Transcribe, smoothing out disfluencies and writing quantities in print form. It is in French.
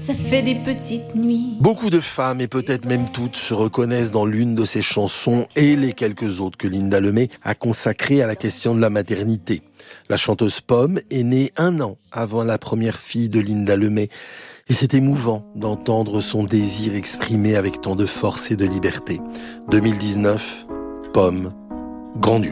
ça fait des petites nuits. Beaucoup de femmes, et peut-être même toutes, se reconnaissent dans l'une de ces chansons et les quelques autres que Linda Lemay a consacrées à la question de la maternité. La chanteuse Pomme est née 1 an avant la première fille de Linda Lemay. Et c'est émouvant d'entendre son désir exprimé avec tant de force et de liberté. 2019, Pomme, grand duo.